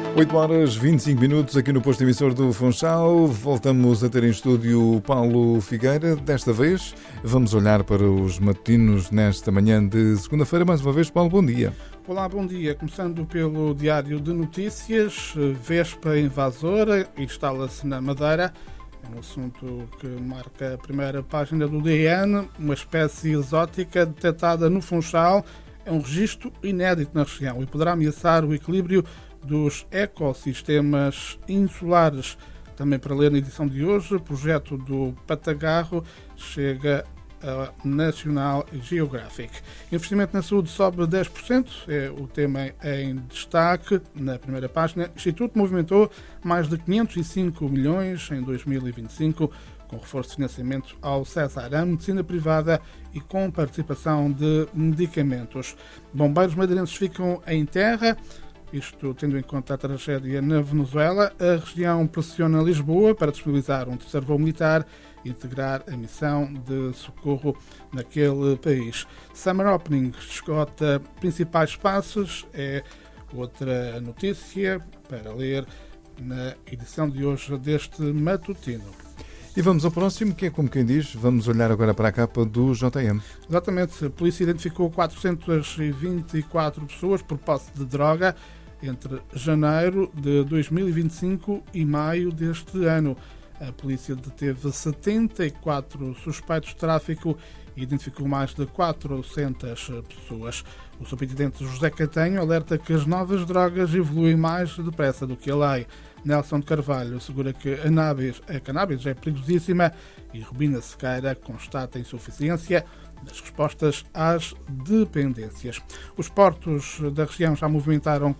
8 horas 25 minutos aqui no posto emissor do Funchal. Voltamos a ter em estúdio o Paulo Figueira. Desta vez vamos olhar para os matutinos nesta manhã de segunda-feira. Mais uma vez, Paulo, bom dia. Olá, bom dia. Começando pelo Diário de Notícias, Vespa invasora instala-se na Madeira. É um assunto que marca a primeira página do DN. Uma espécie exótica detectada no Funchal. É um registro inédito na região e poderá ameaçar o equilíbrio dos ecossistemas insulares. Também para ler na edição de hoje, o projeto do Patagarro chega a National Geographic. Investimento na saúde sobe 10%, é o tema em destaque na primeira página. O Instituto movimentou mais de 505 milhões em 2025, com reforço de financiamento ao Cesar, medicina privada e com participação de medicamentos. Bombeiros madeirenses ficam em terra. Isto tendo em conta a tragédia na Venezuela, a região pressiona Lisboa para disponibilizar um terceiro voo militar e integrar a missão de socorro naquele país. Summer Opening esgota principais passos, é outra notícia para ler na edição de hoje deste matutino. E vamos ao próximo, que é como quem diz, vamos olhar agora para a capa do JM. Exatamente, a polícia identificou 424 pessoas por posse de droga entre janeiro de 2025 e maio deste ano. A polícia deteve 74 suspeitos de tráfico e identificou mais de 400 pessoas. O superintendente José Catanho alerta que as novas drogas evoluem mais depressa do que a lei. Nelson de Carvalho assegura que a cannabis é perigosíssima e Rubina Sequeira constata insuficiência das respostas às dependências. Os portos da região já movimentaram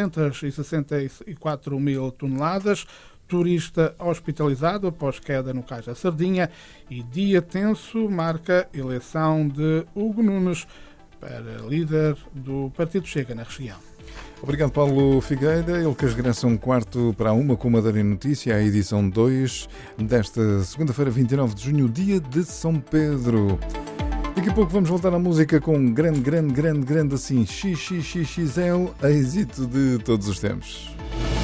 464 mil toneladas. Turista hospitalizado após queda no Cais da Sardinha e dia tenso marca eleição de Hugo Nunes para líder do Partido Chega na região. Obrigado, Paulo Figueira. Ele que regressa 1/4 com Madeira em Notícia, a edição 2 desta segunda-feira, 29 de junho, dia de São Pedro. Daqui a pouco vamos voltar à música com um grande assim, XXXL, êxito de todos os tempos.